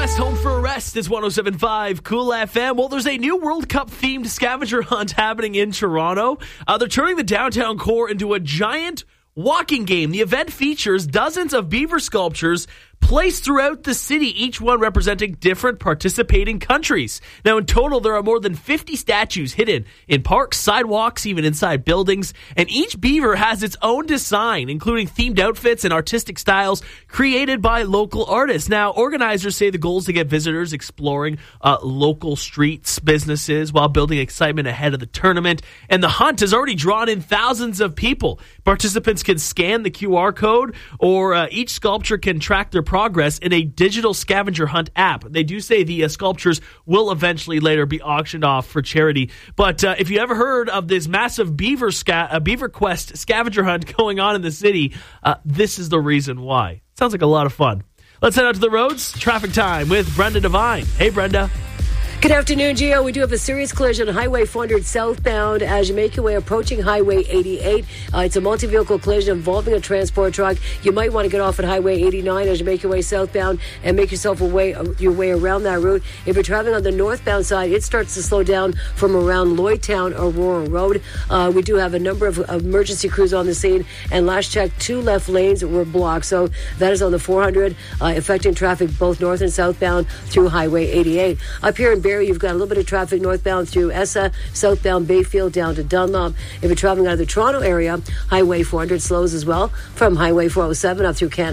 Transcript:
West, home for a rest is 107.5 Cool FM. Well, there's a new World Cup themed scavenger hunt happening in Toronto. They're turning the downtown core into a giant walking game. The event features dozens of beaver sculptures placed throughout the city, each one representing different participating countries. Now, in total, there are more than 50 statues hidden in parks, sidewalks, even inside buildings, and each beaver has its own design, including themed outfits and artistic styles created by local artists. Now, organizers say the goal is to get visitors exploring local streets, businesses, while building excitement ahead of the tournament, and the hunt has already drawn in thousands of people. Participants can scan the QR code, or each sculpture can track their progress in a digital scavenger hunt app. They do say the sculptures will eventually later be auctioned off for charity. But if you ever heard of this massive Beaver Quest scavenger hunt going on in the city, this is the reason why. Sounds like a lot of fun. Let's head out to the roads. Traffic time with Brenda Devine. Hey, Brenda. Good afternoon, Gio. We do have a serious collision on Highway 400 southbound as you make your way approaching Highway 88. It's a multi-vehicle collision involving a transport truck. You might want to get off at Highway 89 as you make your way southbound and make yourself your way around that route. If you're traveling on the northbound side, it starts to slow down from around Lloydtown, Aurora Road. We do have a number of emergency crews on the scene, and last check, 2 left lanes were blocked. So that is on the 400, affecting traffic both north and southbound through Highway 88. Up here in Barrie, you've got a little bit of traffic northbound through Essa, southbound Bayfield down to Dunlop. If you're traveling out of the Toronto area, Highway 400 slows as well from Highway 407 up through Canada.